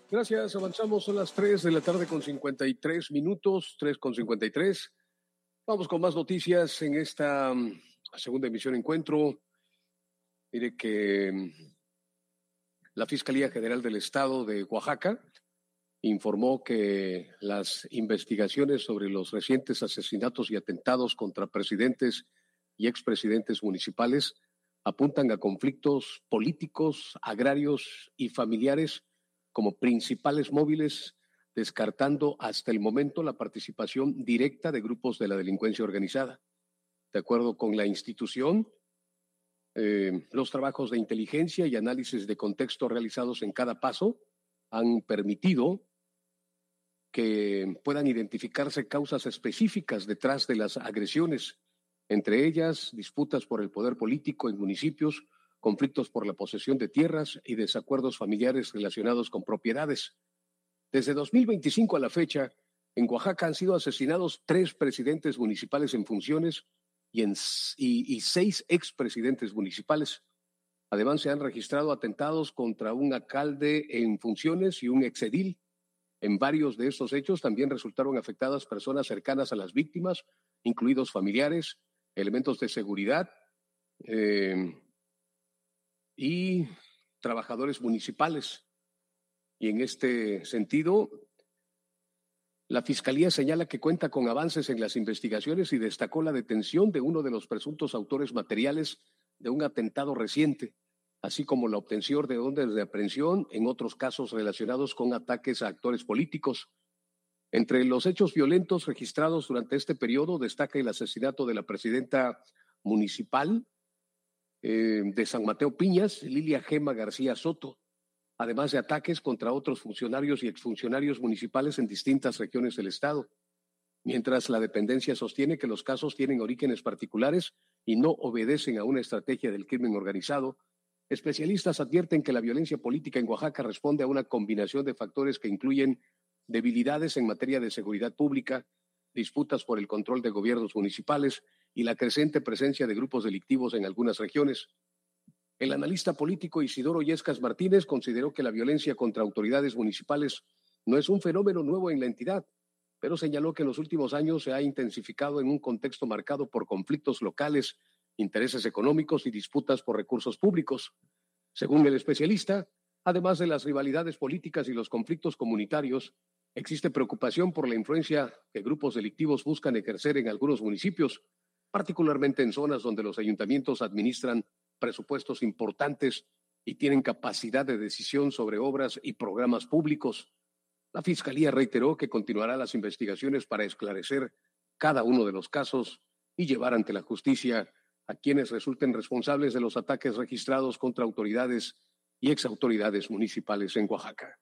Gracias, avanzamos, son las 3 de la tarde con 53 minutos, 3:53. Vamos con más noticias en esta segunda emisión Encuentro. Mire que la Fiscalía General del Estado de Oaxaca informó que las investigaciones sobre los recientes asesinatos y atentados contra presidentes y expresidentes municipales apuntan a conflictos políticos, agrarios y familiares como principales móviles, descartando hasta el momento la participación directa de grupos de la delincuencia organizada. De acuerdo con la institución, los trabajos de inteligencia y análisis de contexto realizados en cada paso han permitido que puedan identificarse causas específicas detrás de las agresiones, entre ellas disputas por el poder político en municipios, conflictos por la posesión de tierras y desacuerdos familiares relacionados con propiedades. Desde 2025 a la fecha, en Oaxaca han sido asesinados 3 presidentes municipales en funciones y 6 expresidentes municipales. Además, se han registrado atentados contra un alcalde en funciones y un exedil. En varios de estos hechos también resultaron afectadas personas cercanas a las víctimas, incluidos familiares, elementos de seguridad y trabajadores municipales. Y en este sentido, la Fiscalía señala que cuenta con avances en las investigaciones y destacó la detención de uno de los presuntos autores materiales de un atentado reciente, así como la obtención de órdenes de aprehensión en otros casos relacionados con ataques a actores políticos. Entre los hechos violentos registrados durante este periodo destaca el asesinato de la presidenta municipal de San Mateo Piñas, Lilia Gema García Soto, además de ataques contra otros funcionarios y exfuncionarios municipales en distintas regiones del estado. Mientras la dependencia sostiene que los casos tienen orígenes particulares y no obedecen a una estrategia del crimen organizado, especialistas advierten que la violencia política en Oaxaca responde a una combinación de factores que incluyen debilidades en materia de seguridad pública, disputas por el control de gobiernos municipales y la creciente presencia de grupos delictivos en algunas regiones. El analista político Isidoro Yescas Martínez consideró que la violencia contra autoridades municipales no es un fenómeno nuevo en la entidad, pero señaló que en los últimos años se ha intensificado en un contexto marcado por conflictos locales, intereses económicos y disputas por recursos públicos. Según el especialista, además de las rivalidades políticas y los conflictos comunitarios, existe preocupación por la influencia que grupos delictivos buscan ejercer en algunos municipios, particularmente en zonas donde los ayuntamientos administran presupuestos importantes y tienen capacidad de decisión sobre obras y programas públicos. La Fiscalía reiteró que continuará las investigaciones para esclarecer cada uno de los casos y llevar ante la justicia a quienes resulten responsables de los ataques registrados contra autoridades y exautoridades municipales en Oaxaca.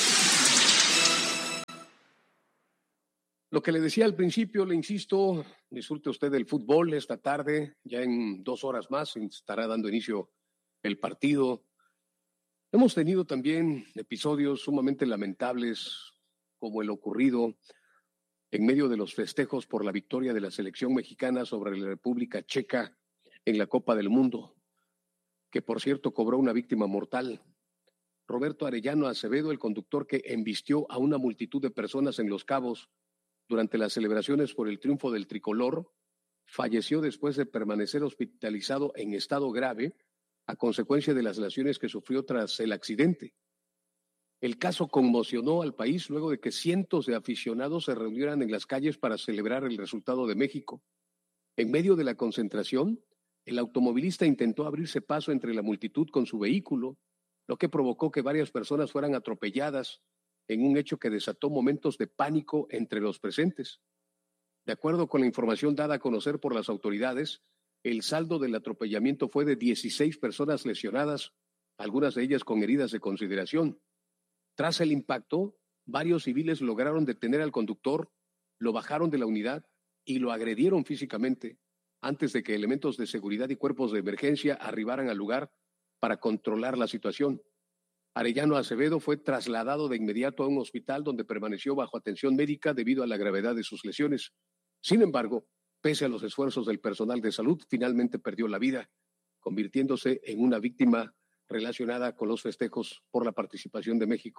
Lo que le decía al principio, le insisto, disfrute usted del fútbol esta tarde, ya en 2 horas más estará dando inicio el partido. Hemos tenido también episodios sumamente lamentables, como el ocurrido en medio de los festejos por la victoria de la selección mexicana sobre la República Checa en la Copa del Mundo, que por cierto cobró una víctima mortal. Roberto Arellano Acevedo, el conductor que embistió a una multitud de personas en Los Cabos durante las celebraciones por el triunfo del tricolor, falleció después de permanecer hospitalizado en estado grave a consecuencia de las lesiones que sufrió tras el accidente. El caso conmocionó al país luego de que cientos de aficionados se reunieran en las calles para celebrar el resultado de México. En medio de la concentración, el automovilista intentó abrirse paso entre la multitud con su vehículo, lo que provocó que varias personas fueran atropelladas en un hecho que desató momentos de pánico entre los presentes. De acuerdo con la información dada a conocer por las autoridades, el saldo del atropellamiento fue de 16 personas lesionadas, algunas de ellas con heridas de consideración. Tras el impacto, varios civiles lograron detener al conductor, lo bajaron de la unidad y lo agredieron físicamente antes de que elementos de seguridad y cuerpos de emergencia arribaran al lugar para controlar la situación. Arellano Acevedo fue trasladado de inmediato a un hospital donde permaneció bajo atención médica debido a la gravedad de sus lesiones. Sin embargo, pese a los esfuerzos del personal de salud, finalmente perdió la vida, convirtiéndose en una víctima relacionada con los festejos por la participación de México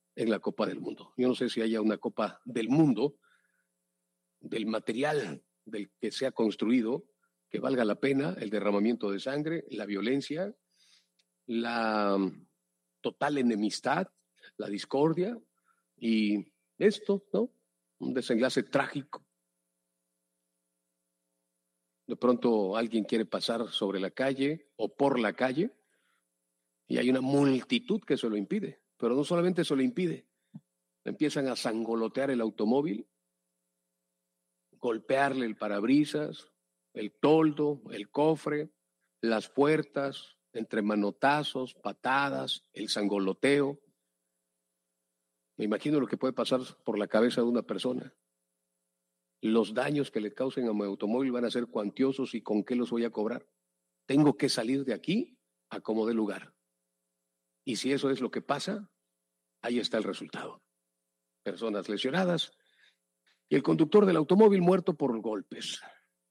en la Copa del Mundo. Yo no sé si haya una Copa del Mundo del material del que se ha construido que valga la pena el derramamiento de sangre, la violencia, la total enemistad, la discordia y esto, ¿no? Un desenlace trágico. De pronto alguien quiere pasar sobre la calle o por la calle y hay una multitud que se lo impide, pero no solamente se lo impide, empiezan a sangolotear el automóvil, golpearle el parabrisas, el toldo, el cofre, las puertas, entre manotazos, patadas, el sangoloteo. Me imagino lo que puede pasar por la cabeza de una persona. Los daños que le causen a mi automóvil van a ser cuantiosos y ¿con qué los voy a cobrar? Tengo que salir de aquí a como dé lugar. Y si eso es lo que pasa, ahí está el resultado. Personas lesionadas y el conductor del automóvil muerto por golpes.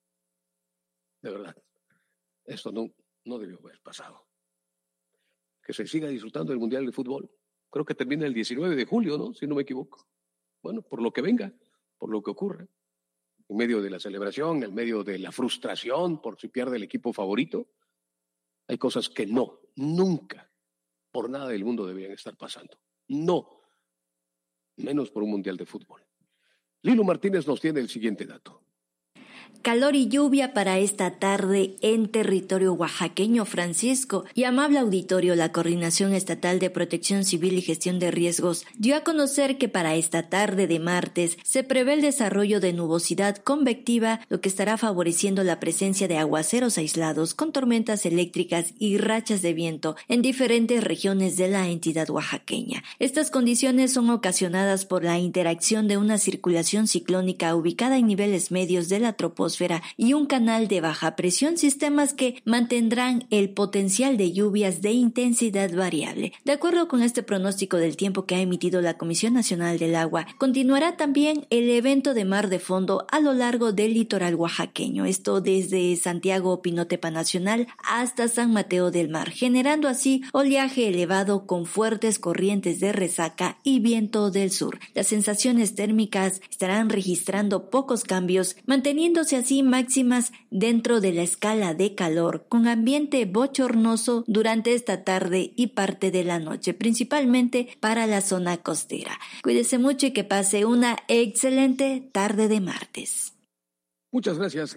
De verdad, esto no debió haber pasado. Que se siga disfrutando del Mundial de Fútbol. Creo que termina el 19 de julio, ¿no? Si no me equivoco. Bueno, por lo que venga, por lo que ocurra. En medio de la celebración, en medio de la frustración por si pierde el equipo favorito, hay cosas que nunca, por nada del mundo deberían estar pasando. No, menos por un Mundial de Fútbol. Lilo Martínez nos tiene el siguiente dato. Calor y lluvia para esta tarde en territorio oaxaqueño, Francisco. Y amable auditorio, la Coordinación Estatal de Protección Civil y Gestión de Riesgos dio a conocer que para esta tarde de martes se prevé el desarrollo de nubosidad convectiva, lo que estará favoreciendo la presencia de aguaceros aislados con tormentas eléctricas y rachas de viento en diferentes regiones de la entidad oaxaqueña. Estas condiciones son ocasionadas por la interacción de una circulación ciclónica ubicada en niveles medios de la troposfera y un canal de baja presión, sistemas que mantendrán el potencial de lluvias de intensidad variable. De acuerdo con este pronóstico del tiempo que ha emitido la Comisión Nacional del Agua, continuará también el evento de mar de fondo a lo largo del litoral oaxaqueño, esto desde Santiago Pinotepa Nacional hasta San Mateo del Mar, generando así oleaje elevado con fuertes corrientes de resaca y viento del sur. Las sensaciones térmicas estarán registrando pocos cambios, manteniéndose así máximas dentro de la escala de calor, con ambiente bochornoso durante esta tarde y parte de la noche, principalmente para la zona costera. Cuídese mucho y que pase una excelente tarde de martes. Muchas gracias,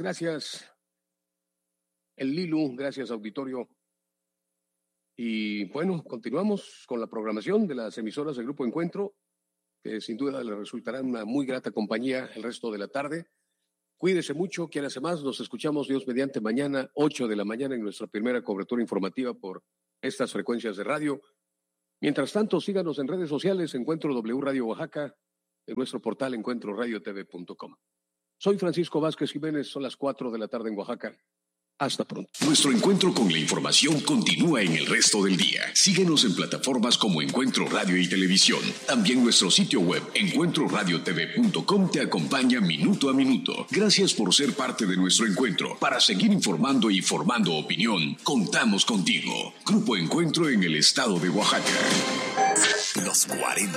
el Lilu, gracias auditorio. Y bueno, continuamos con la programación de las emisoras del Grupo Encuentro, que sin duda le resultará una muy grata compañía el resto de la tarde. Cuídese mucho, quiérase más, nos escuchamos Dios mediante mañana, 8 de la mañana en nuestra primera cobertura informativa por estas frecuencias de radio. Mientras tanto, síganos en redes sociales, Encuentro W Radio Oaxaca, en nuestro portal encuentroradiotv.com. Soy Francisco Vázquez Jiménez, son las 4 de la tarde en Oaxaca. Hasta pronto. Nuestro encuentro con la información continúa en el resto del día. Síguenos en plataformas como Encuentro Radio y Televisión. También nuestro sitio web, encuentroradiotv.com, te acompaña minuto a minuto. Gracias por ser parte de nuestro encuentro. Para seguir informando y formando opinión, contamos contigo. Grupo Encuentro en el estado de Oaxaca. Los 40,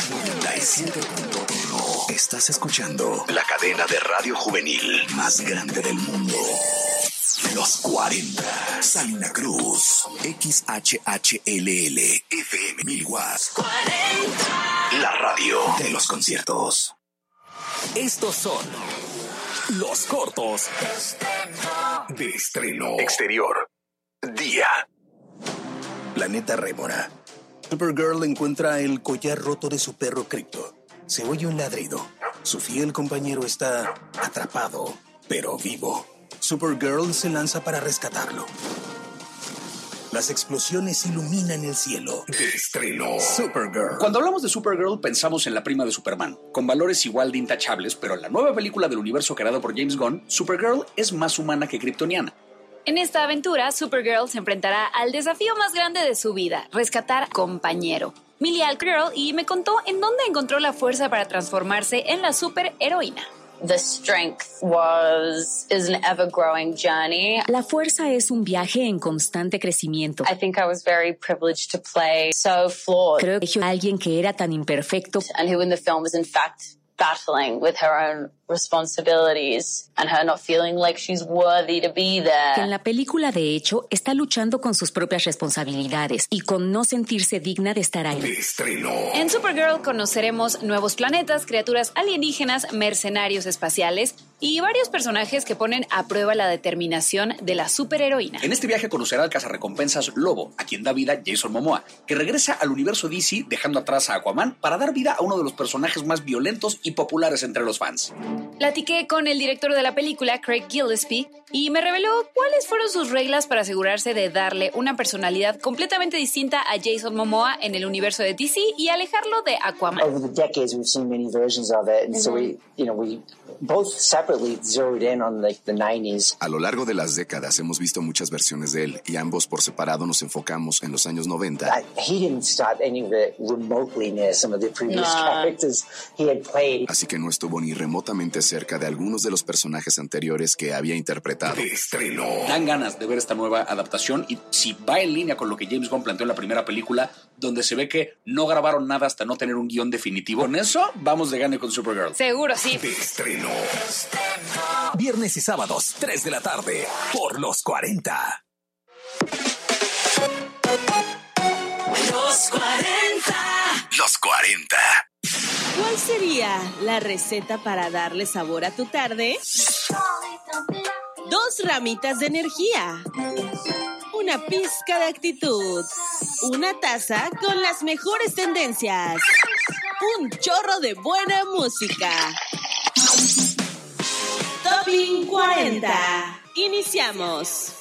97.1. Estás escuchando la cadena de radio juvenil más grande del mundo. Los 40, Salina Cruz, XHHLL, FM 1000 watts. 40. La radio de los conciertos. Estos son los cortos de estreno. Exterior. Día. Planeta Rémora. Supergirl encuentra el collar roto de su perro Crypto. Se oye un ladrido. Su fiel compañero está atrapado, pero vivo. Supergirl se lanza para rescatarlo. Las explosiones iluminan el cielo. De estreno. Supergirl. Cuando hablamos de Supergirl, pensamos en la prima de Superman, con valores igual de intachables, pero en la nueva película del universo creado por James Gunn, Supergirl es más humana que kryptoniana. En esta aventura, Supergirl se enfrentará al desafío más grande de su vida, rescatar a compañero, Millie Girl, y me contó en dónde encontró la fuerza para transformarse en la superheroína. The strength is an ever-growing journey. La fuerza es un viaje en constante crecimiento. I think I was very privileged to play so flawed. Creo que alguien que era tan imperfecto and who in the film was in fact battling with her own responsibilities and her not feeling like she's worthy to be there. Que en la película, de hecho, está luchando con sus propias responsabilidades y con no sentirse digna de estar ahí. Estreno. En Supergirl conoceremos nuevos planetas, criaturas alienígenas, mercenarios espaciales y varios personajes que ponen a prueba la determinación de la superheroína. En este viaje conocerá al cazarrecompensas Lobo, a quien da vida Jason Momoa, que regresa al universo DC dejando atrás a Aquaman para dar vida a uno de los personajes más violentos y populares entre los fans. Platiqué con el director de la película, Craig Gillespie, y me reveló cuáles fueron sus reglas para asegurarse de darle una personalidad completamente distinta a Jason Momoa en el universo de DC y alejarlo de Aquaman. Over the decades, we've seen many versions of it, and so we both separately zeroed in on the 90s. A lo largo de las décadas hemos visto muchas versiones de él y ambos por separado nos enfocamos en los años 90. He didn't start any of it remotely near some of the previous characters he had played. Así que no estuvo ni remotamente cerca de algunos de los personajes anteriores que había interpretado. Estreno. Dan ganas de ver esta nueva adaptación y si va en línea con lo que James Gunn planteó en la primera película, donde se ve que no grabaron nada hasta no tener un guión definitivo. Con eso, vamos de gane con Supergirl. Seguro, sí. Estreno. Viernes y sábados, 3 de la tarde, por los 40. Los 40. Los 40. ¿Cuál sería la receta para darle sabor a tu tarde? 2 ramitas de energía, una pizca de actitud, una taza con las mejores tendencias, un chorro de buena música. Topping 40. Iniciamos.